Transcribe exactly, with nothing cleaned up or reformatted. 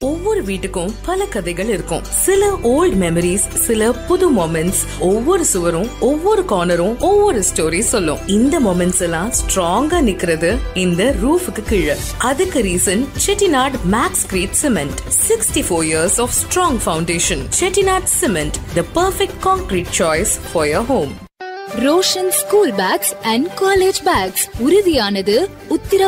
ஒவ்வொரு வீட்டுக்கும் பல கதைகள் இருக்கும். சில ஓல்ட் மெமரிஸ், சில புது மொமெண்ட்ஸ். ஒவ்வொரு சுவரும் ஒவ்வொரு கார்னரும் ஒவ்வொரு ஸ்டோரி சொல்லும். இந்த மொமெண்ட்ஸ் எல்லாம் ஸ்ட்ராங்கா நிக்கிறது இந்த ரூஃபுக்கு கீழே. அதுக்கு reason Chettinad maths greet cement. Sixty four years of strong foundation. Chettinad cement, the perfect concrete choice for your home. Roshan school packs and college bags உறுதியானது,